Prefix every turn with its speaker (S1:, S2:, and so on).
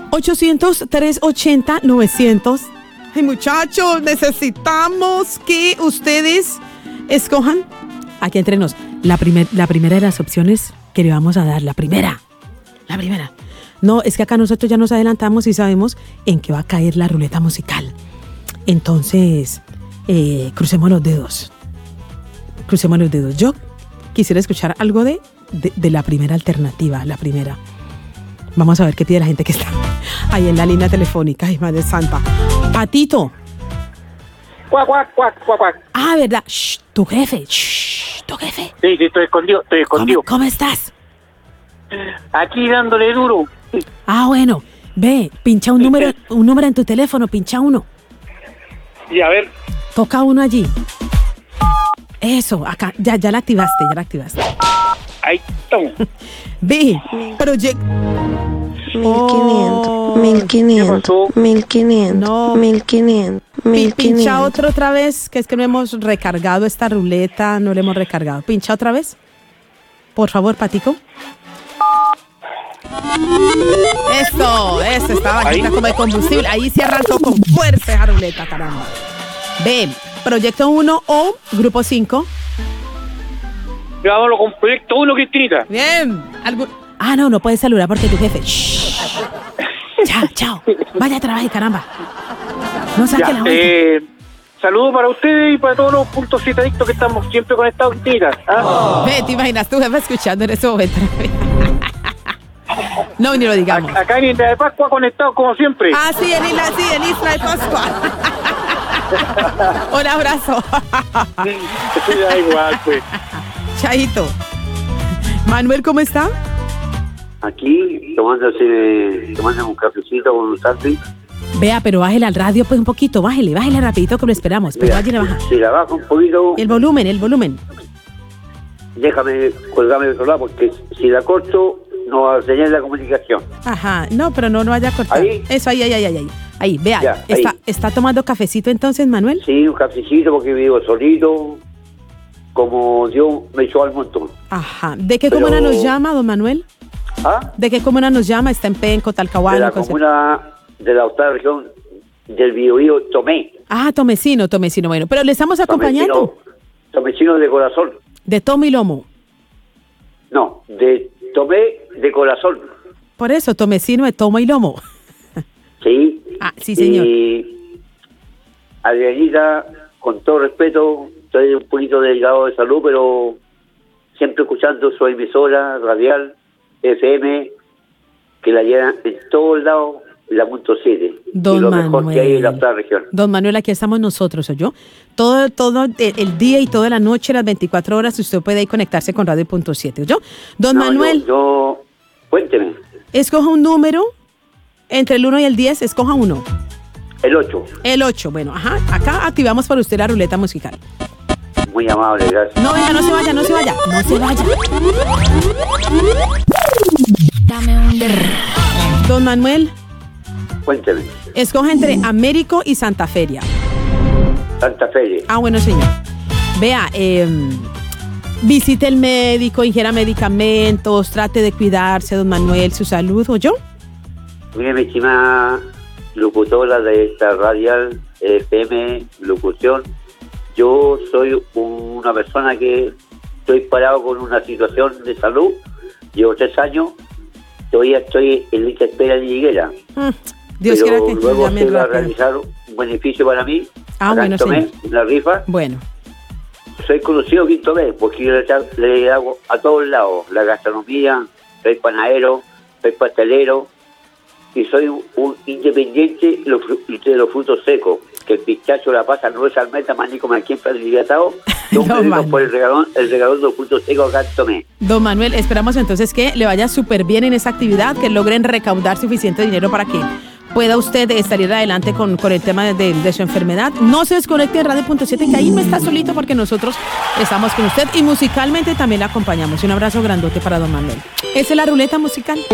S1: 800-380-900. Ay, muchachos, necesitamos que ustedes escojan, aquí entre nos, la primera de las opciones que le vamos a dar. La primera. No, es que acá nosotros ya nos adelantamos y sabemos en qué va a caer la ruleta musical. Entonces, crucemos los dedos. Yo quisiera escuchar algo de la primera alternativa, la primera. Vamos a ver qué pide la gente que está ahí en la línea telefónica. Ay, Madre Santa. Patito.
S2: Cuac, cuac, cuac, cuac, cuac.
S1: Ah, ¿verdad? Shh, tu jefe.
S2: Sí, estoy escondido.
S1: ¿Cómo estás?
S2: Aquí dándole duro.
S1: Ah, bueno. Ve, pincha un número en tu teléfono, pincha uno.
S2: Y a ver.
S1: Toca uno allí. Eso, acá, ya la activaste.
S2: Ahí estamos.
S1: Ve, proyecto.
S3: 1500.
S1: No.
S3: 1500.
S1: Pincha otra vez, que es que no hemos recargado esta ruleta, no la hemos recargado. Pincha otra vez. Por favor, Patico. Eso, estaba bajita como de combustible. Ahí se arrancó con fuerza esa ruleta, caramba. Ve, Proyecto 1 o Grupo 5.
S2: Vámonos con Proyecto 1, Cristinita.
S1: Bien. No puedes saludar porque tu jefe. Shh. Chao. Vaya a trabajar, caramba. No saque la vuelta.
S2: Saludos para ustedes y para todos los puntos citadictos que estamos siempre conectados, Cristinita.
S1: Ve, te imaginas tu jefe escuchando en ese momento. No, ni lo digamos.
S2: Acá en Isla de Pascua conectados como siempre.
S1: Ah, sí, en Isla de Pascua. Un abrazo.
S2: Sí, da igual, pues.
S1: Chaito. Manuel, ¿cómo está?
S4: Aquí, tomándose un cafecito con un sándwich.
S1: Vea, pero bájele al radio pues un poquito, bájele rapidito que lo esperamos. Pero vaya y le baja.
S4: Si la bajo un poquito...
S1: El volumen.
S4: Déjame colgarme de otro lado, porque si la corto, no va a señalar la comunicación.
S1: Ajá, no, pero no vaya a cortar.
S4: ¿Ahí?
S1: Eso, ahí. Ahí, vea,
S4: Ya,
S1: ¿está tomando cafecito entonces, Manuel?
S4: Sí, un cafecito porque vivo solito, como Dios me echó al montón.
S1: Ajá, ¿de qué comuna nos llama, don Manuel?
S4: ¿Ah?
S1: ¿De qué comuna nos llama? ¿Está en Penco, Talcahuano?
S4: De la comuna de la octava región del Biobío, Tomé.
S1: Ah, Tomecino, bueno, pero le estamos acompañando.
S4: Tomecino de corazón.
S1: De tomo y lomo.
S4: No, de Tomé de corazón.
S1: Por eso, Tomecino de tomo y lomo.
S4: Sí.
S1: Ah, sí, señor.
S4: Y Adrianita, con todo respeto, estoy un poquito delicado de salud, pero siempre escuchando su emisora radial, FM, que la llevan en todos lados, la .7.
S1: Don
S4: y lo
S1: Manuel.
S4: mejor que hay en la otra región.
S1: Don Manuel, aquí estamos nosotros, ¿oyó? Todo el día y toda la noche, las 24 horas, usted puede ahí conectarse con Radio.7, ¿oyó? Don Manuel.
S4: Yo, cuénteme.
S1: Escoja un número, entre el 1 y el 10, escoja uno.
S4: El 8.
S1: El 8, bueno, ajá. Acá activamos para usted la ruleta musical.
S4: Muy amable, gracias.
S1: No, venga, no se vaya.
S3: Dame un
S1: Don Manuel,
S4: Cuénteme.
S1: escoja entre Américo y Santa Feria.
S4: Santa Fe.
S1: Ah, bueno, señor. Vea, visite el médico, ingiera medicamentos, trate de cuidarse, don Manuel, su salud, ¿oyó?
S4: Mire, mi estimada locutora de esta radial FM Locución, yo soy una persona que estoy parado con una situación de salud, llevo 3 años, todavía estoy en lista de espera de Higuera.
S1: Dios quiera que
S4: luego
S1: llame
S4: se va a
S1: rápido.
S4: realizar un beneficio para mí.
S1: Ah, bueno,
S4: Tomé una rifa.
S1: Bueno.
S4: Soy conocido Quinto B, porque yo le hago a todos lados, la gastronomía, soy panadero, soy pastelero, y soy un independiente de los frutos secos, que el pistacho, la pasa, no es almendra, maní como aquí en Padre Ligatado, yo me dedico por el regalón de los frutos secos acá en Tomé.
S1: Don Manuel, esperamos entonces que le vaya súper bien en esa actividad, que logren recaudar suficiente dinero para que pueda usted salir adelante con el tema de su enfermedad. No se desconecte de Radio.7, que ahí no está solito porque nosotros estamos con usted y musicalmente también le acompañamos. Un abrazo grandote para don Manuel. Esa es la ruleta musical.